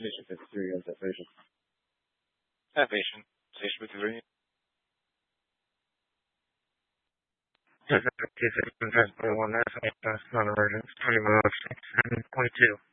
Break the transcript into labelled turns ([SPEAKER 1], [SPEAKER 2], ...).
[SPEAKER 1] Station 53, on Station.
[SPEAKER 2] Station. Station 53.
[SPEAKER 3] Yes, 261, that's non-emergent, 20 miles, 22.